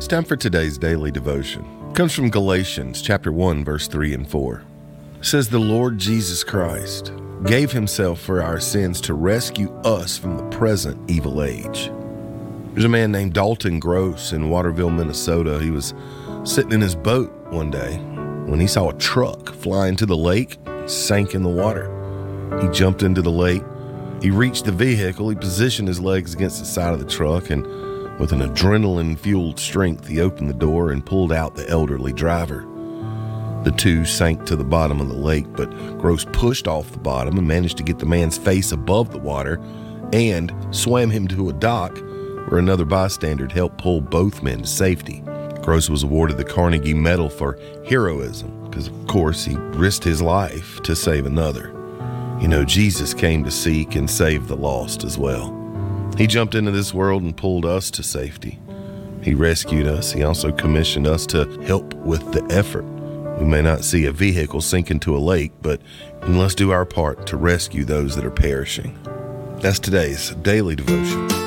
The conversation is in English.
time for today's daily devotion. It comes from Galatians chapter 1, verse 3 and 4. It says, "The Lord Jesus Christ gave himself for our sins to rescue us from the present evil age." There's a man named Dalton Gross in Waterville, Minnesota. He was sitting in his boat one day when he saw a truck fly into the lake and sank in the water. He jumped into the lake. He reached the vehicle. He positioned his legs against the side of the truck, and with an adrenaline-fueled strength, he opened the door and pulled out the elderly driver. The two sank to the bottom of the lake, but Gross pushed off the bottom and managed to get the man's face above the water and swam him to a dock where another bystander helped pull both men to safety. Gross was awarded the Carnegie Medal for heroism because, of course, he risked his life to save another. You know, Jesus came to seek and save the lost as well. He jumped into this world and pulled us to safety. He rescued us. He also commissioned us to help with the effort. We may not see a vehicle sink into a lake, but let's do our part to rescue those that are perishing. That's today's daily devotion.